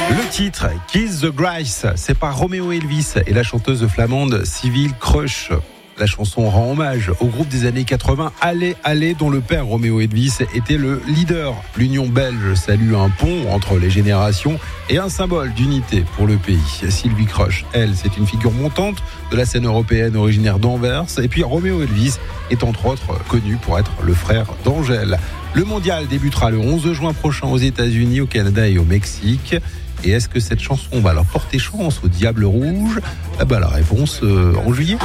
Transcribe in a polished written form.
Le titre, Kiss the Grace, c'est par Roméo Elvis et la chanteuse flamande Civil Crush. La chanson rend hommage au groupe des années 80, Allez, Allez, dont le père Roméo Elvis était le leader. L'Union belge salue un pont entre les générations et un symbole d'unité pour le pays. Sylvie Crush, elle, c'est une figure montante de la scène européenne originaire d'Anvers. Et puis Roméo Elvis est entre autres connu pour être le frère d'Angèle. Le mondial débutera le 11 juin prochain aux États-Unis, au Canada et au Mexique. Et est-ce que cette chanson va leur porter chance au Diable Rouge ? La réponse en juillet.